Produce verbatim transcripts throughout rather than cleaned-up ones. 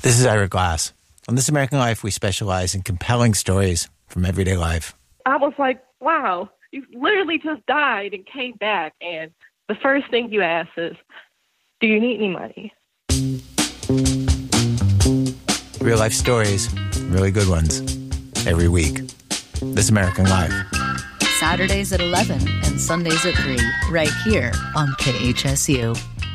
This is Ira Glass. On This American Life, we specialize in compelling stories from everyday life. I was like, wow, you literally just died and came back, and the first thing you ask is, do you need any money? Real life stories, really good ones, every week. This American Life. Saturdays at eleven and Sundays at three, right here on K H S U.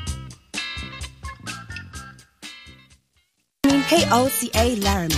K O C A Laramie.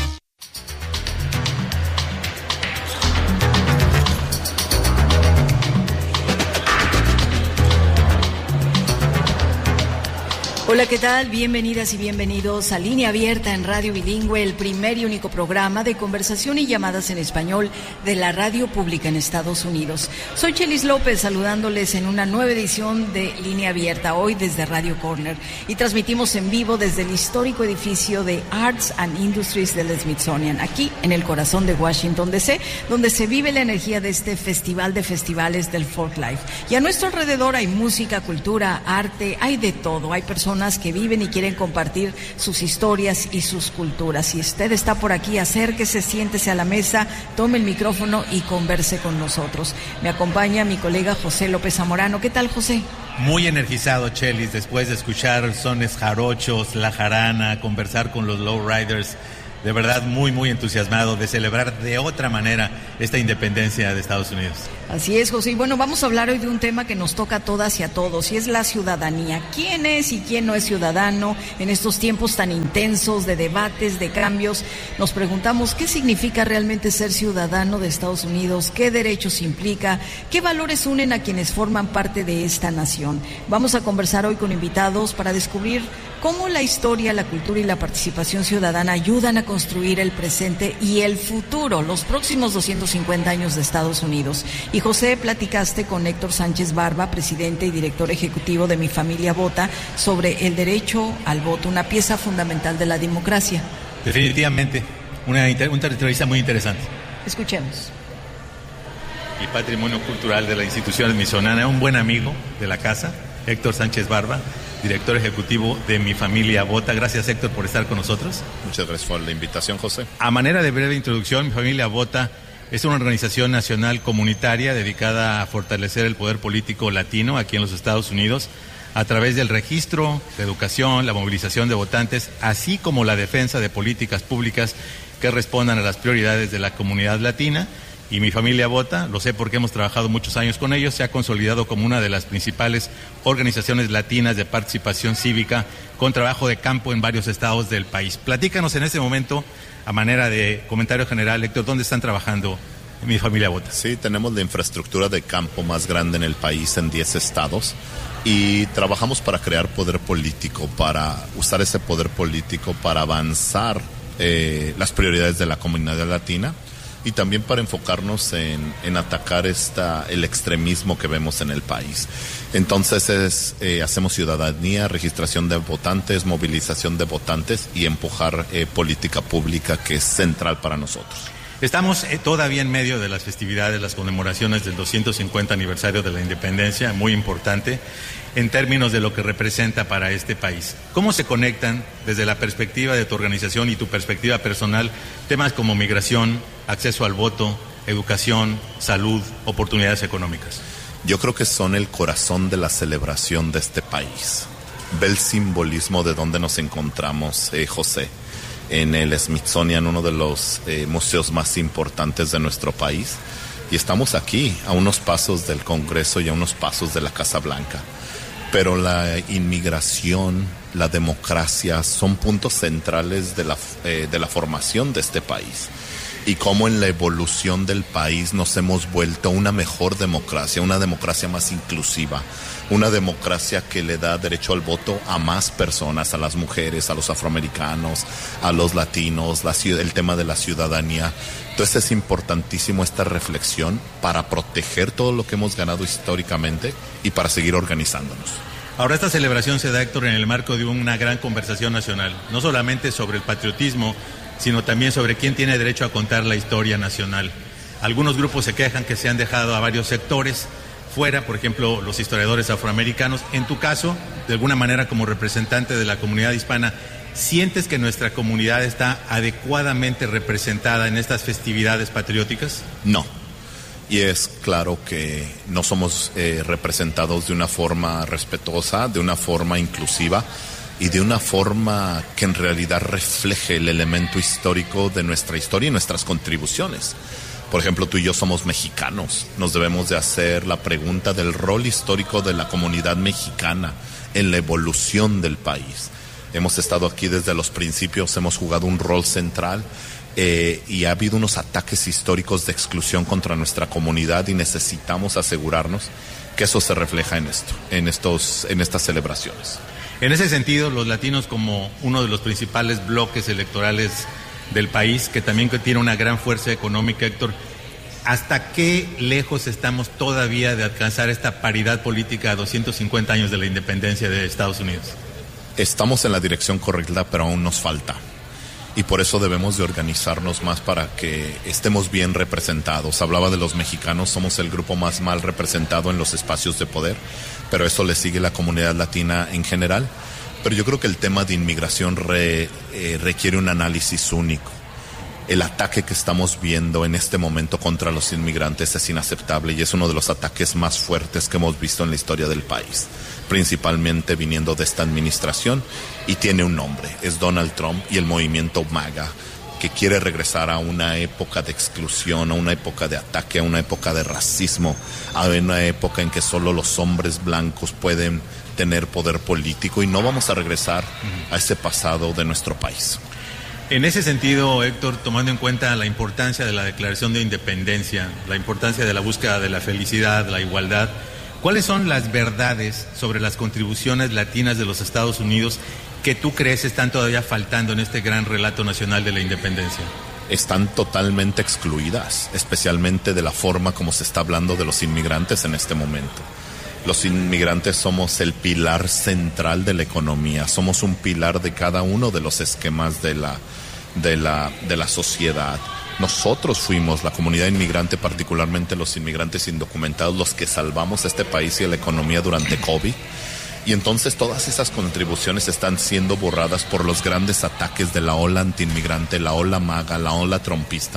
Hola, ¿qué tal? Bienvenidas y bienvenidos a Línea Abierta en Radio Bilingüe, el primer y único programa de conversación y llamadas en español de la radio pública en Estados Unidos. Soy Chelis López, saludándoles en una nueva edición de Línea Abierta, hoy desde Radio Corner, y transmitimos en vivo desde el histórico edificio de Arts and Industries del Smithsonian, aquí en el corazón de Washington, D C, donde se vive la energía de este festival de festivales del Folklife. Y a nuestro alrededor hay música, cultura, arte, hay de todo, hay personas que viven y quieren compartir sus historias y sus culturas. Si usted está por aquí, acérquese, siéntese a la mesa, tome el micrófono y converse con nosotros. Me acompaña mi colega José López Zamorano. ¿Qué tal, José? Muy energizado, Chelis, después de escuchar sones jarochos, la jarana, conversar con los lowriders. De verdad, muy, muy entusiasmado de celebrar de otra manera esta independencia de Estados Unidos. Así es, José. Y bueno, vamos a hablar hoy de un tema que nos toca a todas y a todos, y es la ciudadanía. ¿Quién es y quién no es ciudadano en estos tiempos tan intensos de debates, de cambios? Nos preguntamos qué significa realmente ser ciudadano de Estados Unidos, qué derechos implica, qué valores unen a quienes forman parte de esta nación. Vamos a conversar hoy con invitados para descubrir cómo la historia, la cultura y la participación ciudadana ayudan a construir el presente y el futuro, los próximos doscientos cincuenta años de Estados Unidos. Y José, platicaste con Héctor Sánchez Barba, presidente y director ejecutivo de Mi Familia Vota, sobre el derecho al voto, una pieza fundamental de la democracia. Definitivamente, una, un territorialista muy interesante. Escuchemos. Y patrimonio cultural de la institución smithsoniana, un buen amigo de la casa, Héctor Sánchez Barba, director ejecutivo de Mi Familia Vota. Gracias, Héctor, por estar con nosotros. Muchas gracias por la invitación, José. A manera de breve introducción, Mi Familia Vota es una organización nacional comunitaria dedicada a fortalecer el poder político latino aquí en los Estados Unidos a través del registro, la educación, la movilización de votantes, así como la defensa de políticas públicas que respondan a las prioridades de la comunidad latina. Y Mi Familia Vota, lo sé porque hemos trabajado muchos años con ellos, se ha consolidado como una de las principales organizaciones latinas de participación cívica con trabajo de campo en varios estados del país. Platícanos en este momento, a manera de comentario general, Héctor, ¿dónde están trabajando en Mi Familia Vota? Sí, tenemos la infraestructura de campo más grande en el país, en diez estados, y trabajamos para crear poder político, para usar ese poder político para avanzar eh, las prioridades de la comunidad latina, y también para enfocarnos en, en atacar esta, el extremismo que vemos en el país. Entonces es, eh, hacemos ciudadanía, registración de votantes, movilización de votantes y empujar eh, política pública, que es central para nosotros. Estamos eh, todavía en medio de las festividades, las conmemoraciones del doscientos cincuenta aniversario de la independencia, muy importante en términos de lo que representa para este país. ¿Cómo se conectan desde la perspectiva de tu organización y tu perspectiva personal temas como migración, acceso al voto, educación, salud, oportunidades económicas? Yo creo que son el corazón de la celebración de este país. Ve el simbolismo de donde nos encontramos, eh, José, en el Smithsonian, uno de los eh, museos más importantes de nuestro país. Y estamos aquí, a unos pasos del Congreso y a unos pasos de la Casa Blanca. Pero la inmigración, la democracia son puntos centrales de la, eh, de la formación de este país. Y cómo en la evolución del país nos hemos vuelto una mejor democracia, una democracia más inclusiva, una democracia que le da derecho al voto a más personas, a las mujeres, a los afroamericanos, a los latinos, la, el tema de la ciudadanía. Entonces es importantísimo esta reflexión para proteger todo lo que hemos ganado históricamente y para seguir organizándonos. Ahora esta celebración se da, Héctor, en el marco de una gran conversación nacional, no solamente sobre el patriotismo, sino también sobre quién tiene derecho a contar la historia nacional. Algunos grupos se quejan que se han dejado a varios sectores fuera, por ejemplo, los historiadores afroamericanos. En tu caso, de alguna manera como representante de la comunidad hispana, ¿sientes que nuestra comunidad está adecuadamente representada en estas festividades patrióticas? No. Y es claro que no somos eh, representados de una forma respetuosa, de una forma inclusiva y de una forma que en realidad refleje el elemento histórico de nuestra historia y nuestras contribuciones. Por ejemplo, tú y yo somos mexicanos. Nos debemos de hacer la pregunta del rol histórico de la comunidad mexicana en la evolución del país. Hemos estado aquí desde los principios, hemos jugado un rol central. Eh, y ha habido unos ataques históricos de exclusión contra nuestra comunidad y necesitamos asegurarnos que eso se refleja en esto, en estos, en estas celebraciones. En ese sentido, los latinos como uno de los principales bloques electorales del país, que también tiene una gran fuerza económica, Héctor, ¿hasta qué lejos estamos todavía de alcanzar esta paridad política a doscientos cincuenta años de la independencia de Estados Unidos? Estamos en la dirección correcta, pero aún nos falta. Y por eso debemos de organizarnos más para que estemos bien representados. Hablaba de los mexicanos, somos el grupo más mal representado en los espacios de poder, pero eso le sigue la comunidad latina en general. Pero yo creo que el tema de inmigración re, eh, requiere un análisis único. El ataque que estamos viendo en este momento contra los inmigrantes es inaceptable y es uno de los ataques más fuertes que hemos visto en la historia del país, principalmente viniendo de esta administración, y tiene un nombre, es Donald Trump y el movimiento MAGA, que quiere regresar a una época de exclusión, a una época de ataque, a una época de racismo, a una época en que solo los hombres blancos pueden tener poder político, y no vamos a regresar a ese pasado de nuestro país. En ese sentido, Héctor, tomando en cuenta la importancia de la Declaración de Independencia, la importancia de la búsqueda de la felicidad, la igualdad, ¿cuáles son las verdades sobre las contribuciones latinas de los Estados Unidos que tú crees están todavía faltando en este gran relato nacional de la independencia? Están totalmente excluidas, especialmente de la forma como se está hablando de los inmigrantes en este momento. Los inmigrantes somos el pilar central de la economía, somos un pilar de cada uno de los esquemas de la, de la, de la sociedad. Nosotros fuimos, la comunidad inmigrante, particularmente los inmigrantes indocumentados, los que salvamos este país y la economía durante COVID. Y entonces todas esas contribuciones están siendo borradas por los grandes ataques de la ola antiinmigrante, la ola MAGA, la ola trumpista,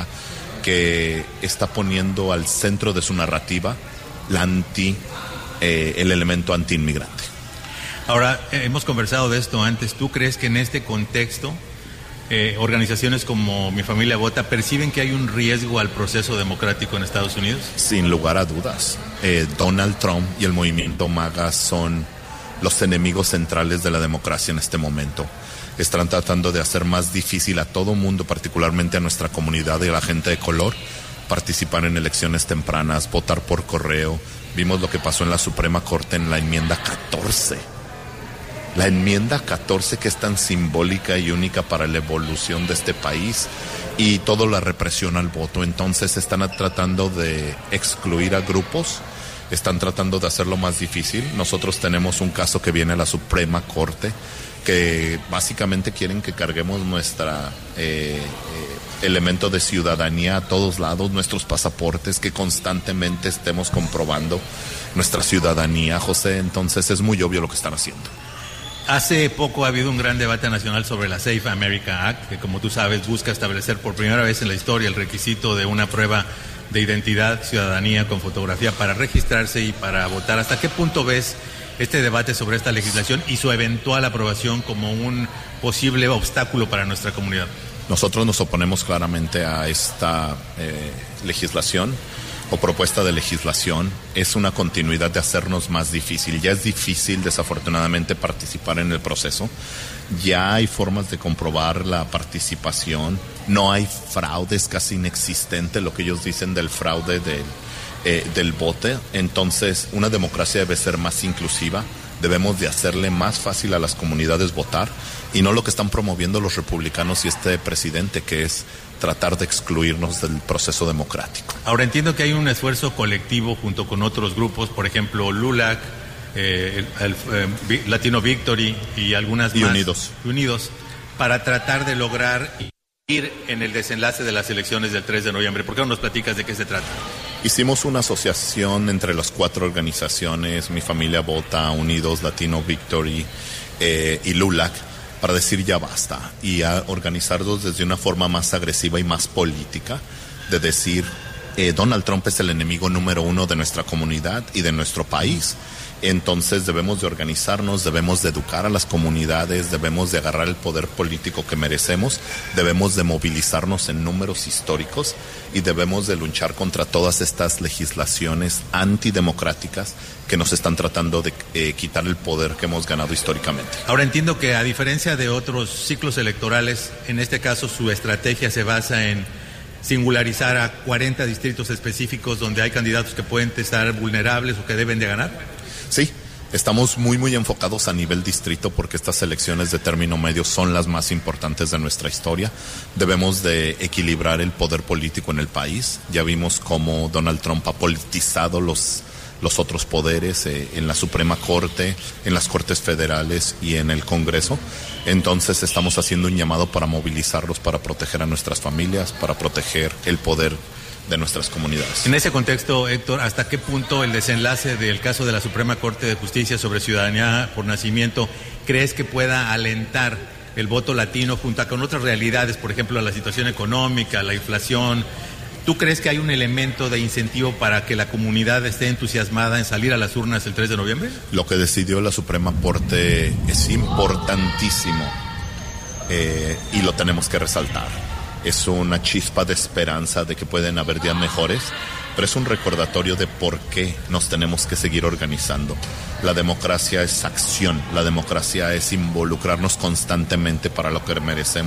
que está poniendo al centro de su narrativa la anti Eh, el elemento antiinmigrante. Ahora, eh, hemos conversado de esto antes. ¿Tú crees que en este contexto eh, organizaciones como Mi Familia Vota perciben que hay un riesgo al proceso democrático en Estados Unidos? Sin lugar a dudas. Eh, Donald Trump y el movimiento MAGA son los enemigos centrales de la democracia en este momento. Están tratando de hacer más difícil a todo mundo, particularmente a nuestra comunidad y a la gente de color, participar en elecciones tempranas, votar por correo. Vimos lo que pasó en la Suprema Corte en la enmienda catorce. La enmienda catorce, que es tan simbólica y única para la evolución de este país, y toda la represión al voto. Entonces están tratando de excluir a grupos, están tratando de hacerlo más difícil. Nosotros tenemos un caso que viene a la Suprema Corte, que básicamente quieren que carguemos nuestra eh, eh, elemento de ciudadanía a todos lados, nuestros pasaportes, que constantemente estemos comprobando nuestra ciudadanía, José. Entonces es muy obvio lo que están haciendo. Hace poco ha habido un gran debate nacional sobre la Safe America Act, que, como tú sabes, busca establecer por primera vez en la historia el requisito de una prueba de identidad, ciudadanía con fotografía para registrarse y para votar. ¿Hasta qué punto ves este debate sobre esta legislación y su eventual aprobación como un posible obstáculo para nuestra comunidad? Nosotros nos oponemos claramente a esta eh, legislación o propuesta de legislación. Es una continuidad de hacernos más difícil. Ya es difícil, desafortunadamente, participar en el proceso. Ya hay formas de comprobar la participación. No hay fraude, es casi inexistente lo que ellos dicen del fraude del, eh, del voto. Entonces, una democracia debe ser más inclusiva. Debemos de hacerle más fácil a las comunidades votar, y no lo que están promoviendo los republicanos y este presidente, que es tratar de excluirnos del proceso democrático. Ahora, entiendo que hay un esfuerzo colectivo junto con otros grupos, por ejemplo, LULAC, eh, el, el eh, Latino Victory y algunas y más. Unidos. Unidos, para tratar de lograr ir en el desenlace de las elecciones del tres de noviembre. ¿Por qué no nos platicas de qué se trata? Hicimos una asociación entre las cuatro organizaciones, Mi Familia Vota, Unidos, Latino Victory eh, y LULAC, para decir ya basta y a organizarlos desde una forma más agresiva y más política, de decir eh, Donald Trump es el enemigo número uno de nuestra comunidad y de nuestro país. Entonces debemos de organizarnos, debemos de educar a las comunidades, debemos de agarrar el poder político que merecemos, debemos de movilizarnos en números históricos y debemos de luchar contra todas estas legislaciones antidemocráticas que nos están tratando de eh, quitar el poder que hemos ganado históricamente. Ahora entiendo que a diferencia de otros ciclos electorales, en este caso su estrategia se basa en singularizar a cuarenta distritos específicos donde hay candidatos que pueden estar vulnerables o que deben de ganar. Sí, estamos muy muy enfocados a nivel distrito porque estas elecciones de término medio son las más importantes de nuestra historia. Debemos de equilibrar el poder político en el país. Ya vimos cómo Donald Trump ha politizado los, los otros poderes eh, en la Suprema Corte, en las Cortes Federales y en el Congreso. Entonces estamos haciendo un llamado para movilizarlos, para proteger a nuestras familias, para proteger el poder de nuestras comunidades. En ese contexto, Héctor, ¿hasta qué punto el desenlace del caso de la Suprema Corte de Justicia sobre ciudadanía por nacimiento crees que pueda alentar el voto latino junto con otras realidades, por ejemplo, la situación económica, la inflación? ¿Tú crees que hay un elemento de incentivo para que la comunidad esté entusiasmada en salir a las urnas el tres de noviembre? Lo que decidió la Suprema Corte es importantísimo eh, y lo tenemos que resaltar. Es una chispa de esperanza de que pueden haber días mejores, pero es un recordatorio de por qué nos tenemos que seguir organizando. La democracia es acción, la democracia es involucrarnos constantemente para lo que merecemos.